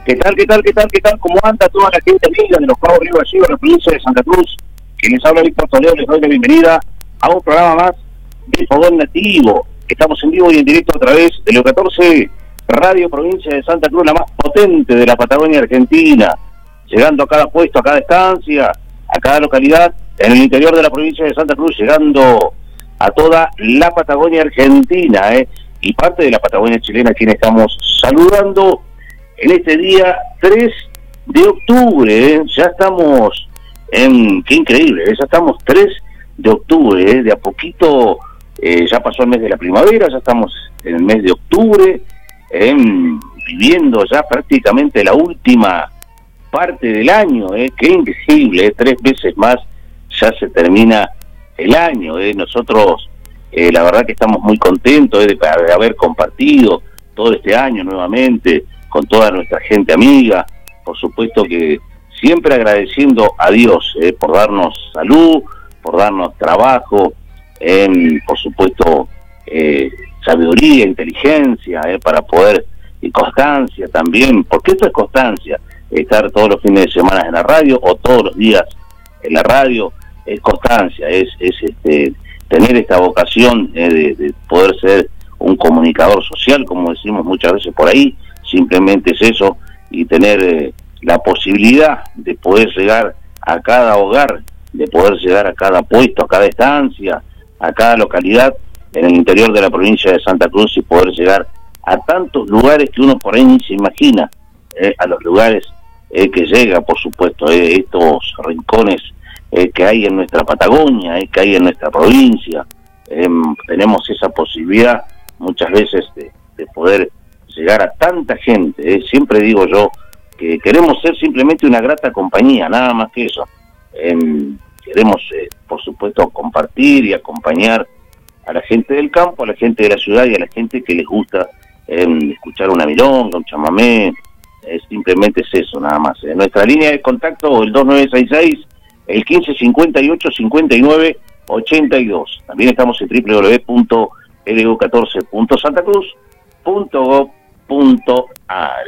¿Qué tal, qué tal, qué tal, qué tal? ¿Cómo anda toda la gente amiga de los Pagos Río Gallegos, la provincia de Santa Cruz? Quien les habla, Víctor Toledo, les doy la bienvenida a un programa más de Fogón Nativo. Estamos en vivo y en directo a través de Leo 14, Radio Provincia de Santa Cruz, la más potente de la Patagonia Argentina, llegando a cada puesto, a cada estancia, a cada localidad, en el interior de la provincia de Santa Cruz, llegando a toda la Patagonia Argentina, y parte de la Patagonia chilena, a quien estamos saludando en este día 3 de octubre, ya estamos en, qué increíble, ya estamos 3 de octubre, de a poquito ya pasó el mes de la primavera, ya estamos en el mes de octubre, viviendo ya prácticamente la última parte del año, qué increíble, 3 meses más ya se termina el año, nosotros la verdad que estamos muy contentos de haber compartido todo este año nuevamente con toda nuestra gente amiga, por supuesto que siempre agradeciendo a Dios por darnos salud, por darnos trabajo, por supuesto sabiduría, inteligencia, para poder, y constancia también, porque esto es constancia, estar todos los fines de semana en la radio o todos los días en la radio, es constancia, es tener esta vocación de poder ser un comunicador social, como decimos muchas veces por ahí. Simplemente es eso, y tener la posibilidad de poder llegar a cada hogar, de poder llegar a cada puesto, a cada estancia, a cada localidad en el interior de la provincia de Santa Cruz, y poder llegar a tantos lugares que uno por ahí ni se imagina, a los lugares que llega, por supuesto, estos rincones que hay en nuestra Patagonia, que hay en nuestra provincia. Tenemos esa posibilidad muchas veces de poder llegar a tanta gente, siempre digo yo que queremos ser simplemente una grata compañía, nada más que eso. Queremos, por supuesto, compartir y acompañar a la gente del campo, a la gente de la ciudad y a la gente que les gusta escuchar una milonga, un chamamé, simplemente es eso, nada más. Nuestra línea de contacto, el 2966, el 1558-5982. También estamos en www.lu14.santacruz.gov.ar.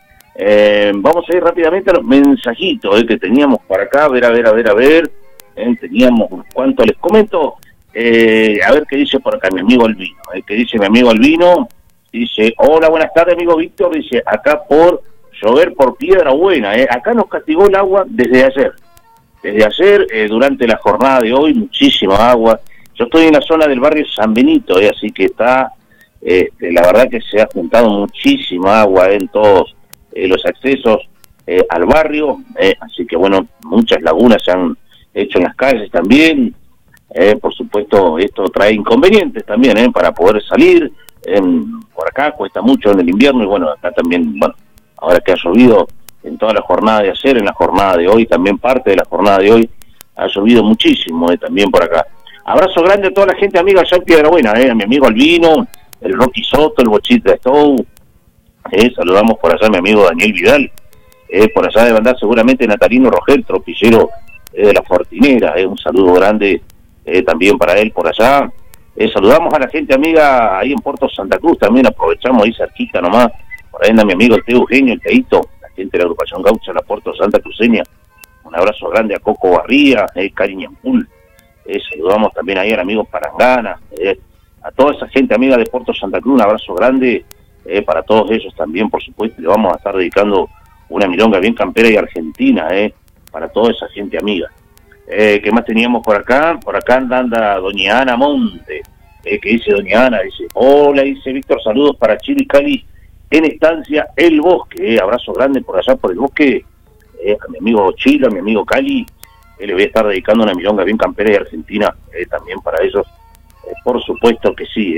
Vamos a ir rápidamente a los mensajitos que teníamos por acá, a ver. Teníamos unos cuantos, les comento, a ver qué dice por acá mi amigo Albino. ¿Qué dice mi amigo Albino? Dice: hola, buenas tardes, amigo Víctor. Dice: acá por llover por Piedra Buena, acá nos castigó el agua desde ayer. Desde ayer, durante la jornada de hoy, muchísima agua. Yo estoy en la zona del barrio San Benito, así que está, la verdad que se ha juntado muchísima agua en todos los accesos al barrio, así que bueno, muchas lagunas se han hecho en las calles también. Por supuesto, esto trae inconvenientes también para poder salir. Por acá cuesta mucho en el invierno, y bueno, acá también, bueno, ahora que ha llovido en toda la jornada de ayer, en la jornada de hoy, también parte de la jornada de hoy, ha llovido muchísimo también por acá. Abrazo grande a toda la gente amiga allá en Piedra Buena, a mi amigo Albino, el Rocky Soto, el Bochita Stow, saludamos por allá a mi amigo Daniel Vidal, por allá debe andar seguramente Natalino Rogel, tropillero de la Fortinera, un saludo grande también para él por allá. Saludamos a la gente amiga ahí en Puerto Santa Cruz, también aprovechamos ahí cerquita nomás, por ahí anda mi amigo el Teo Eugenio, el Teito, gente de la agrupación Gaucha, la Puerto Santa Cruceña. Un abrazo grande a Coco Barría, Cariñampul. Saludamos también ahí al amigo Parangana, a toda esa gente amiga de Puerto Santa Cruz, un abrazo grande para todos ellos también, por supuesto. Le vamos a estar dedicando una milonga bien campera y argentina, para toda esa gente amiga. ¿Qué más teníamos por acá? Por acá anda doña Ana Monte, que dice doña Ana, dice: hola, dice Víctor, saludos para Chile y Cali, en estancia El Bosque. Abrazo grande por allá por El Bosque, a mi amigo Chilo, a mi amigo Cali. Le voy a estar dedicando una milonga bien campera y argentina también para ellos, por supuesto que sí.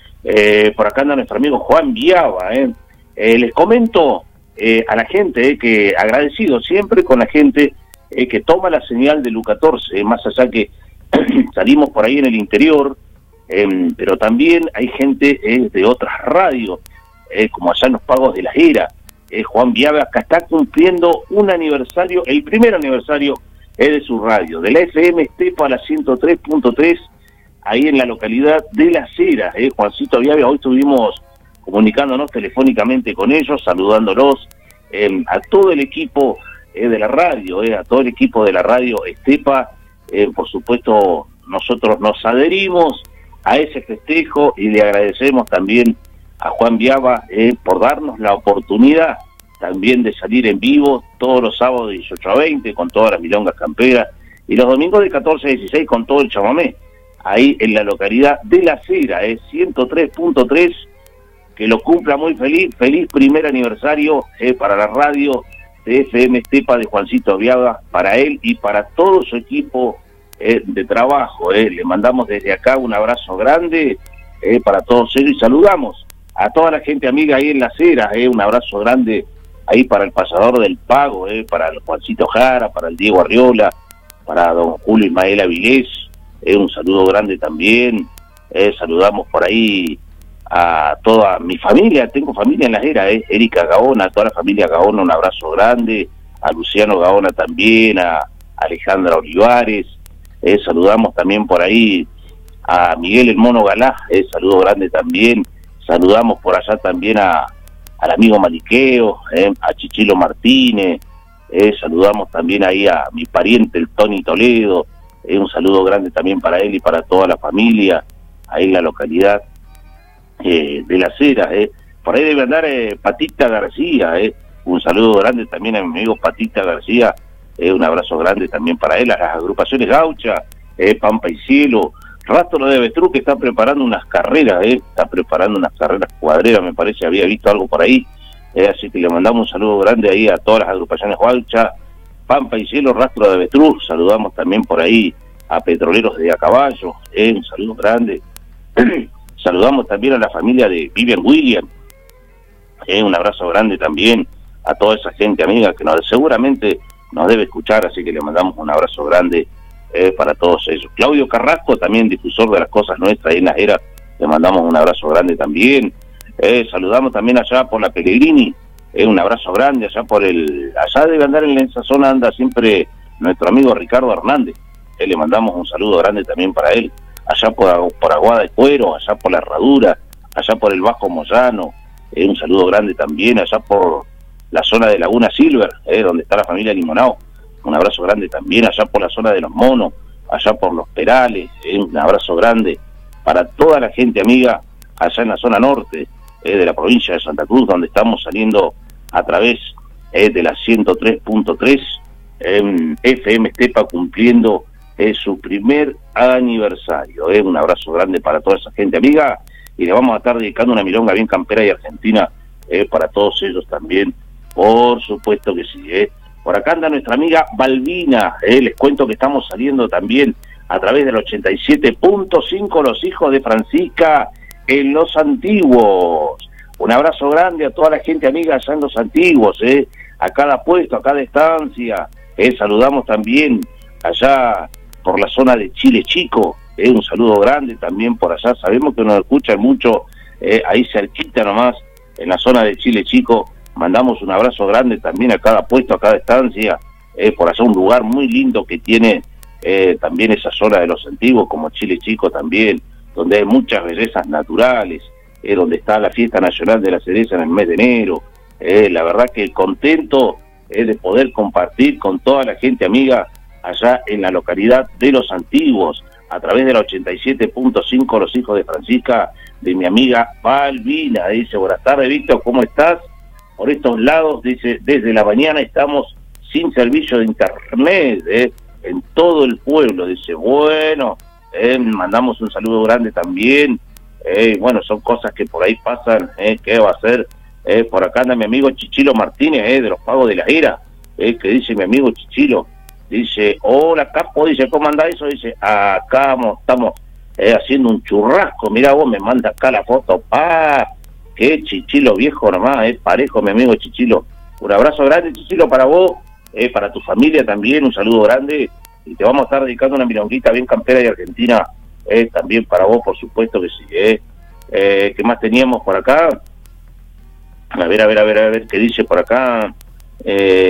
Por acá anda nuestro amigo Juan Viaba. Les comento a la gente que agradecido siempre con la gente que toma la señal de LU14, más allá que salimos por ahí en el interior, pero también hay gente de otras radios, como allá en los Pagos de la Era. Juan Viaba acá está cumpliendo un aniversario, el primer aniversario de su radio, de la FM Estepa, la 103.3, ahí en la localidad de Las Heras. Juancito Viaba, hoy estuvimos comunicándonos telefónicamente con ellos, saludándolos, a todo el equipo de la radio, a todo el equipo de la radio Estepa. Por supuesto, nosotros nos adherimos a ese festejo y le agradecemos también a Juan Viaba por darnos la oportunidad también de salir en vivo todos los sábados de 18 a 20 con todas las milongas camperas y los domingos de 14 a 16 con todo el chamamé, ahí en la localidad de La Cera, 103.3, que lo cumpla muy feliz primer aniversario para la radio de FM Estepa de Juancito Viaba, para él y para todo su equipo de trabajo. Le mandamos desde acá un abrazo grande para todos ellos y saludamos a toda la gente amiga ahí en La Cera, un abrazo grande ahí para el pasador del pago, para el Juancito Jara, para el Diego Arriola, para don Julio Ismael Avilés, un saludo grande también. Saludamos por ahí a toda mi familia, tengo familia en La Cera, Erika Gaona, a toda la familia Gaona, un abrazo grande, a Luciano Gaona también, a Alejandra Olivares, saludamos también por ahí a Miguel el Mono Galá, saludo grande también, saludamos por allá también al amigo Maniqueo, a Chichilo Martínez, saludamos también ahí a mi pariente el Tony Toledo, un saludo grande también para él y para toda la familia, ahí en la localidad de La Cera. Por ahí debe andar Patita García, un saludo grande también a mi amigo Patita García, un abrazo grande también para él, a las agrupaciones Gaucha, Pampa y Cielo, Rastro de Avestruz, que está preparando unas carreras, está preparando unas carreras cuadreras, me parece, había visto algo por ahí, así que le mandamos un saludo grande ahí a todas las agrupaciones Gaucha, Pampa y Cielo, Rastro de Avestruz, saludamos también por ahí a Petroleros de A Caballo, un saludo grande, saludamos también a la familia de Vivian William, un abrazo grande también a toda esa gente amiga que seguramente nos debe escuchar, así que le mandamos un abrazo grande para todos ellos. Claudio Carrasco, también difusor de las cosas nuestras ahí en La Cera, le mandamos un abrazo grande también. Saludamos también allá por la Pellegrini, un abrazo grande allá allá debe andar en esa zona, anda siempre nuestro amigo Ricardo Hernández, le mandamos un saludo grande también para él, allá por Aguada de Cuero, allá por la Herradura, allá por el Bajo Moyano, un saludo grande también allá por la zona de Laguna Silver, donde está la familia Limonao, un abrazo grande también allá por la zona de Los Monos, allá por Los Perales, un abrazo grande para toda la gente amiga allá en la zona norte de la provincia de Santa Cruz, donde estamos saliendo a través de la 103.3 FM Estepa, cumpliendo su primer aniversario. Un abrazo grande para toda esa gente amiga y le vamos a estar dedicando una milonga bien campera y argentina para todos ellos también, por supuesto que sí. Por acá anda nuestra amiga Balbina, les cuento que estamos saliendo también a través del 87.5 Los Hijos de Francisca en Los Antiguos. Un abrazo grande a toda la gente amiga allá en Los Antiguos, a cada puesto, a cada estancia. Saludamos también allá por la zona de Chile Chico, un saludo grande también por allá. Sabemos que nos escuchan mucho ahí cerquita nomás, en la zona de Chile Chico. Mandamos un abrazo grande también a cada puesto, a cada estancia, por allá un lugar muy lindo que tiene también esa zona de Los Antiguos, como Chile Chico también, donde hay muchas bellezas naturales, donde está la Fiesta Nacional de la Cereza en el mes de enero. La verdad que contento de poder compartir con toda la gente amiga allá en la localidad de Los Antiguos, a través de la 87.5 Los Hijos de Francisca, de mi amiga Balbina. Dice, buenas tardes, Víctor, ¿cómo estás? Por estos lados, dice, desde la mañana estamos sin servicio de internet, en todo el pueblo. Dice, bueno, mandamos un saludo grande también. Bueno, son cosas que por ahí pasan, ¿qué va a hacer? Por acá anda mi amigo Chichilo Martínez, de los Pagos de la Era, que dice mi amigo Chichilo, dice, hola Capo, dice, ¿cómo anda eso? Dice, acá estamos haciendo un churrasco, mirá vos, me manda acá la foto, qué Chichilo viejo nomás, parejo mi amigo Chichilo. Un abrazo grande, Chichilo, para vos, para tu familia también, un saludo grande, y te vamos a estar dedicando una milonguita bien campera y argentina, también para vos, por supuesto que sí. ¿Qué más teníamos por acá? A ver, ¿qué dice por acá? A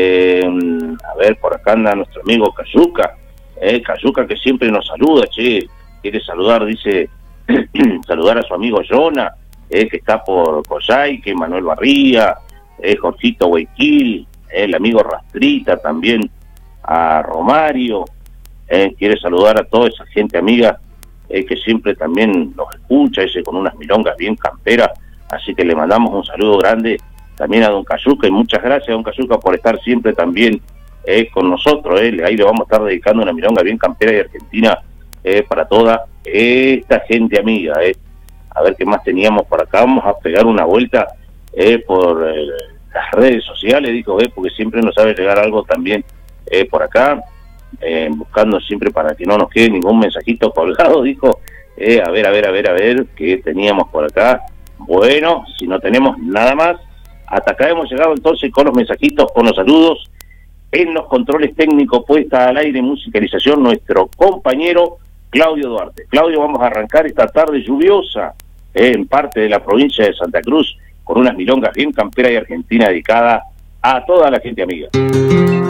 ver, por acá anda nuestro amigo Cayuca, Cayuca que siempre nos saluda, quiere saludar, dice, saludar a su amigo Jonah, que está por Coyhaique, Manuel Barría, Jorgito Huayquil, el amigo Rastrita también, a Romario, quiere saludar a toda esa gente amiga que siempre también nos escucha, ese con unas milongas bien camperas, así que le mandamos un saludo grande también a don Cayuca, y muchas gracias don Cayuca por estar siempre también con nosotros, ahí le vamos a estar dedicando una milonga bien campera y argentina para toda esta gente amiga. A ver qué más teníamos por acá, vamos a pegar una vuelta por las redes sociales, dijo, porque siempre nos sabe llegar algo también por acá, buscando siempre para que no nos quede ningún mensajito colgado, dijo, a ver, qué teníamos por acá. Bueno, si no tenemos nada más, hasta acá hemos llegado entonces con los mensajitos, con los saludos. En los controles técnicos, puesta al aire, musicalización, nuestro compañero Claudio Duarte. Claudio, vamos a arrancar esta tarde lluviosa en parte de la provincia de Santa Cruz con unas milongas bien camperas y argentina dedicada a toda la gente amiga.